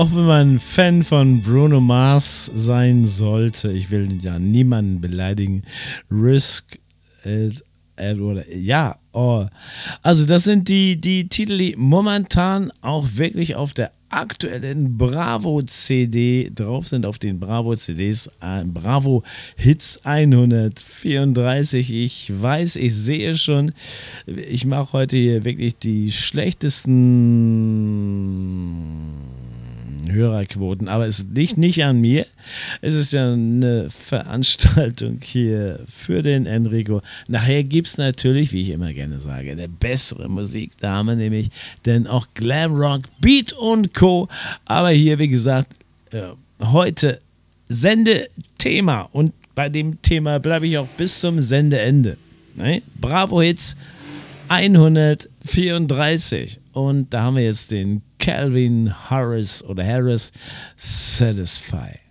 Auch wenn man Fan von Bruno Mars sein sollte, ich will ja niemanden beleidigen, Risk oder ja, oh. Also das sind die Titel, die momentan auch wirklich auf der aktuellen Bravo-CD drauf sind, auf den Bravo-CDs, Bravo Hits 134. Ich weiß, ich sehe schon, ich mache heute hier wirklich die schlechtesten Hörerquoten, aber es liegt nicht an mir. Es ist ja eine Veranstaltung hier für den Enrico. Nachher gibt es natürlich, wie ich immer gerne sage, eine bessere Musik, da haben wir nämlich denn auch Glamrock, Beat und Co. Aber hier, wie gesagt, heute Sendethema und bei dem Thema bleibe ich auch bis zum Sendeende. Ne? Bravo Hits 134 und da haben wir jetzt den Calvin Harris Satisfy.